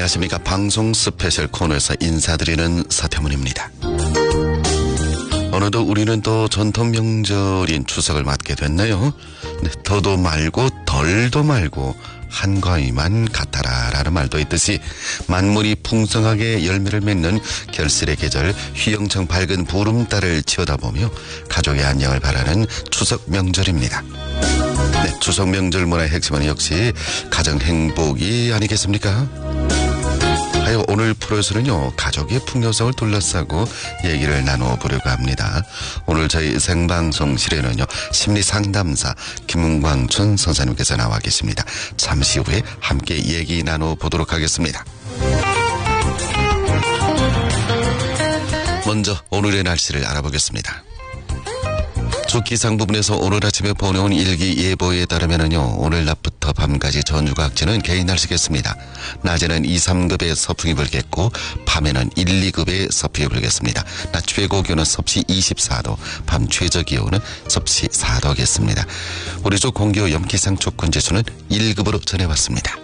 안녕하십니까. 방송 스페셜 코너에서 인사드리는 서태문입니다. 어느덧 우리는 또 전통 명절인 추석을 맞게 됐네요. 네, 더도 말고 덜도 말고 한가위만 같아라 라는 말도 있듯이 만물이 풍성하게 열매를 맺는 결실의 계절 휘영청 밝은 보름달을 치어다보며 가족의 안녕을 바라는 추석 명절입니다. 네, 추석 명절 문화의 핵심은 역시 가정 행복이 아니겠습니까? 하여 오늘 프로에서는요, 가족의 풍요성을 둘러싸고 얘기를 나눠보려고 합니다. 오늘 저희 생방송실에는요, 심리상담사 김광춘 선생님께서 나와 계십니다. 잠시 후에 함께 얘기 나눠보도록 하겠습니다. 먼저 오늘의 날씨를 알아보겠습니다. 기상 부분에서 오늘 아침에 보내온 일기예보에 따르면은요, 오늘 낮부터 밤까지 전주 각지는 개인 날씨겠습니다. 낮에는 2, 3급의 서풍이 불겠고 밤에는 1, 2급의 서풍이 불겠습니다. 낮 최고 기온은 섭씨 24도, 밤 최저 기온은 섭씨 4도겠습니다. 우리 쪽 공기오 염기상 촉군 지수는 1급으로 전해왔습니다.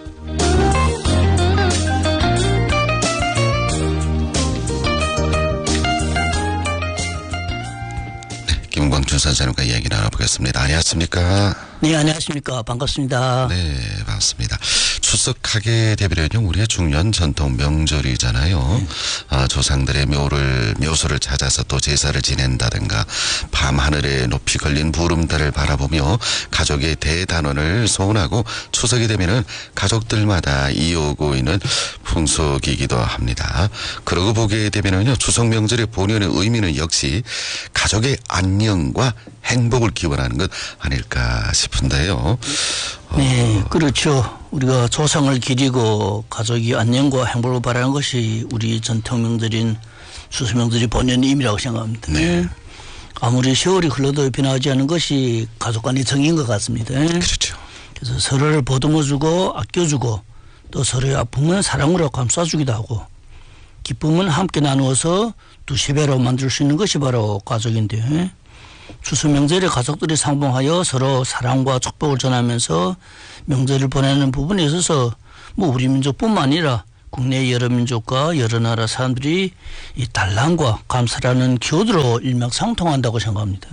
김광춘 선생님과 이야기 나눠보겠습니다. 안녕하십니까? 네, 안녕하십니까? 반갑습니다. 네, 반갑습니다. 추석하게 되면요, 우리의 중요한 전통 명절이잖아요. 조상들의 묘소를 찾아서 또 제사를 지낸다든가, 밤하늘에 높이 걸린 보름달을 바라보며 가족의 대단원을 소원하고, 추석이 되면은 가족들마다 이어오고 있는 풍속이기도 합니다. 그러고 보게 되면은요, 추석 명절의 본연의 의미는 역시 가족의 안녕과 행복을 기원하는 것 아닐까 싶은데요. 네, 그렇죠. 우리가 조상을 기리고 가족이 안녕과 행복을 바라는 것이 우리 전통 명절인 추석 명절의 본연의 의미라고 생각합니다. 네. 아무리 세월이 흘러도 변하지 않은 것이 가족 간의 정인 것 같습니다. 그렇죠. 그래서 서로를 보듬어주고 아껴주고 또 서로의 아픔은 사랑으로 감싸주기도 하고 기쁨은 함께 나누어서 두세 배로 만들 수 있는 것이 바로 가족인데, 추석 명절에 가족들이 상봉하여 서로 사랑과 축복을 전하면서 명절을 보내는 부분에 있어서 우리 민족뿐만 아니라 국내 여러 민족과 여러 나라 사람들이 이 단란과 감사라는 기호도로 일맥상통한다고 생각합니다.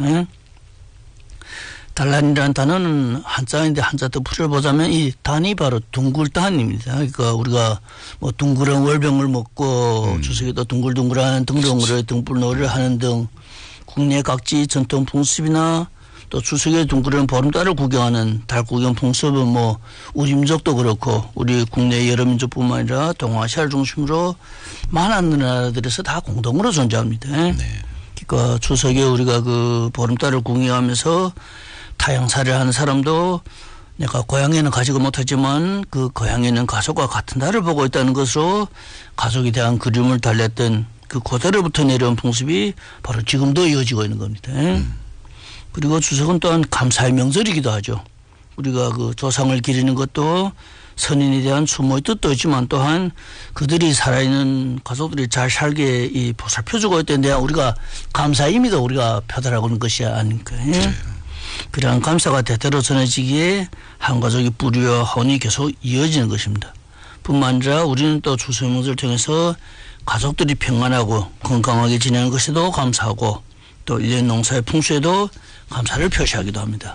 단란이라는 단어는 한자인데 한자 뜻풀이를 보자면 이 단이 바로 둥글단입니다. 그러니까 우리가 둥그런 월병을 먹고 추석에 또 둥글둥글한 등롱으로 등불놀이를 하는 등 국내 각지 전통 풍습이나 또 추석에 둥그런 보름달을 구경하는 달 구경 풍습은 우리 민족도 그렇고 우리 국내 여러 민족뿐만 아니라 동아시아를 중심으로 많은 나라들에서 다 공동으로 존재합니다. 네. 그러니까 추석에 우리가 그 보름달을 구경하면서 타향살이를 하는 사람도 내가 고향에는 가지고 못하지만 그 고향에는 가족과 같은 달을 보고 있다는 것으로 가족에 대한 그리움을 달랬던 그 고대로부터 내려온 풍습이 바로 지금도 이어지고 있는 겁니다. 그리고 추석은 또한 감사의 명절이기도 하죠. 우리가 그 조상을 기리는 것도 선인에 대한 추모의 뜻도 있지만 또한 그들이 살아있는 가족들이 잘 살게 보살펴주고 있다는 데 우리가 감사의 의미도 우리가 표달하고 있는 것이 아닐까요? 그러한 감사가 대대로 전해지기에 한 가족의 뿌리와 혼이 계속 이어지는 것입니다. 뿐만 아니라 우리는 또 추석 명절을 통해서 가족들이 평안하고 건강하게 지내는 것에도 감사하고 또 1년 농사의 풍수에도 감사를 표시하기도 합니다.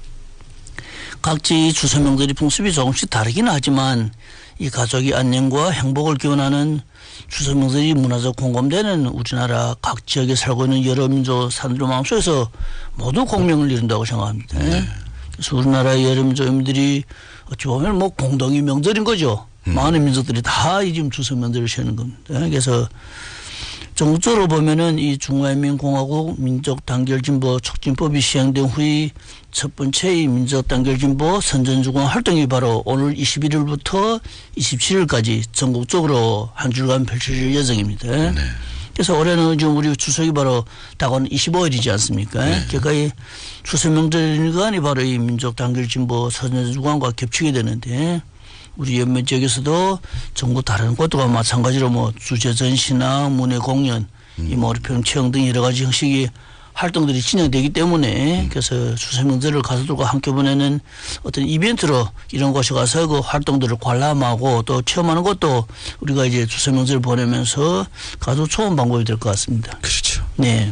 각지 추석 명절의 풍습이 조금씩 다르긴 하지만 이 가족의 안녕과 행복을 기원하는 추석 명절이 문화적 공감대는 우리나라 각 지역에 살고 있는 여러 민족 사람들의 마음속에서 모두 공명을 이룬다고 생각합니다. 그래서 우리나라의 여러 민족인들이 어찌 보면 공동의 명절인 거죠. 많은 민족들이 다 지금 추석 명절을 쉬는 겁니다. 그래서 전국적으로 보면은 이 중화인민공화국 민족단결진보 촉진법이 시행된 후에 첫 번째 이 민족단결진보 선전주공 활동이 바로 오늘 21일부터 27일까지 전국적으로 한 주간 펼쳐질 예정입니다. 네. 그래서 올해는 지금 우리 추석이 바로 다가오는 25일이지 않습니까? 네. 그러니까 이 추석 명절이 바로 이 민족단결진보 선전주공과 겹치게 되는데, 우리 연면 지역에서도 전국 다른 곳과 마찬가지로 주제 전시나 문예 공연, 이 머리평 체험 등 여러 가지 형식이 활동들이 진행되기 때문에 그래서 추석 명절을 가족들과 함께 보내는 어떤 이벤트로 이런 곳에 가서 그 활동들을 관람하고 또 체험하는 것도 우리가 이제 추석 명절을 보내면서 가족 좋은 방법이 될 것 같습니다. 그렇죠. 네.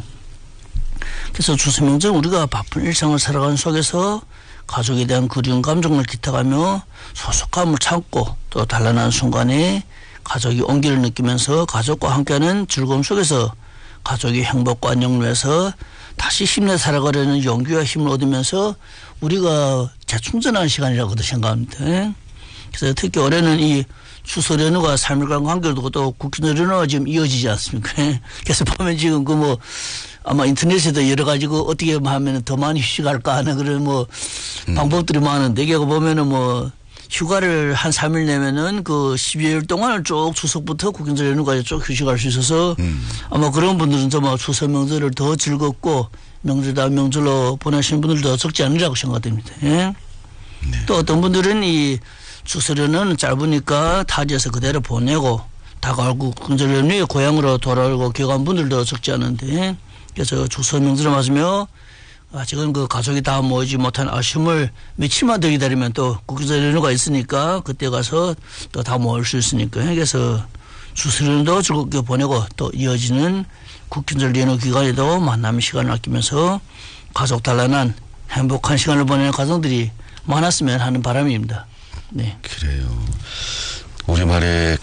그래서 추석 명절 우리가 바쁜 일상을 살아가는 속에서 가족에 대한 그리운 감정을 기탁하며 소속감을 참고 또 단란한 순간에 가족이 온기를 느끼면서 가족과 함께하는 즐거움 속에서 가족의 행복과 안녕을 위해서 다시 힘내 살아가려는 용기와 힘을 얻으면서 우리가 재충전하는 시간이라고도 생각합니다. 그래서 특히 올해는 이 추석 연휴가 3일간 관계를 두고 또 국庆연휴가 지금 이어지지 않습니까? 그래서 보면 지금 그 뭐 아마 인터넷에도 여러 가지 그 어떻게 하면 더 많이 휴식할까 하는 그런 뭐 방법들이 많은데 이게 보면은 뭐 휴가를 한 3일 내면은 그 12일 동안을 쭉 추석부터 국庆절 연휴까지 쭉 휴식할 수 있어서 아마 그런 분들은 정말 추석 명절을 더 즐겁고 명절다운 명절로 보내시는 분들도 적지 않으리라고 생각됩니다. 예? 네. 또 어떤 분들은 이 추석 연휴는 짧으니까 타지에서 그대로 보내고 다가올 국庆절 연휴에 고향으로 돌아오고 귀가한 분들도 적지 않은데 그래서 추석 명절을 맞으며 아직은 그 가족이 다 모이지 못한 아쉬움을 며칠만 더 기다리면 또 국庆절 연휴가 있으니까 그때 가서 또 다 모일 수 있으니까 그래서 추석 연휴도 즐겁게 보내고 또 이어지는 국庆절 연휴 기간에도 만남의 시간을 아끼면서 가족 단란한 행복한 시간을 보내는 가정들이 많았으면 하는 바람입니다. 네. 그래요. 우리말에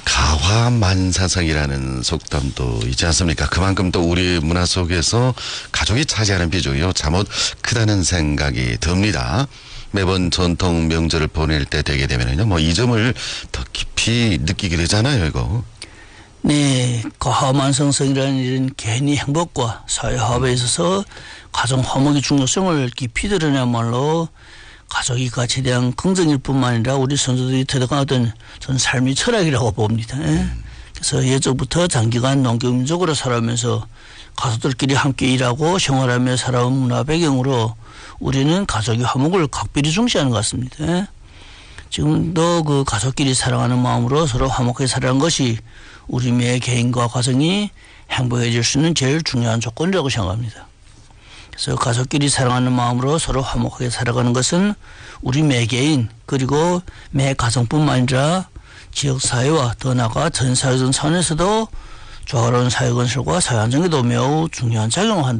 가화만사성이라는 속담도 있지 않습니까? 그만큼 또 우리 문화 속에서 가족이 차지하는 비중이요 참못 크다는 생각이 듭니다. 매번 전통 명절을 보낼 때 되게 되면은요, 뭐 이 점을 더 깊이 느끼게 되잖아요, 이거. 네, 가화만성성이라는 이런 개인의 행복과 사회 화합에 있어서 가정 화목의 중요성을 깊이 드러낸말로 가족이 가치에 대한 긍정일 뿐만 아니라 우리 선조들이 터득한 어떤 전 삶의 철학이라고 봅니다. 그래서 예적부터 장기간 농경민족으로 살아오면서 가족들끼리 함께 일하고 생활하며 살아온 문화 배경으로 우리는 가족의 화목을 각별히 중시하는 것 같습니다. 지금도 그 가족끼리 사랑하는 마음으로 서로 화목하게 살아가는 것이 우리 매 개인과 가정이 행복해질 수 있는 제일 중요한 조건이라고 생각합니다. 그래서 가족끼리 사랑하는 마음으로 서로 화목하게 살아가는 것은 우리 매 개인 그리고 매 가정뿐만 아니라 지역사회와 더 나아가 전 사회적 차원에서도 조화로운 사회 건설과 사회 안정에도 매우 중요한 작용을 한다.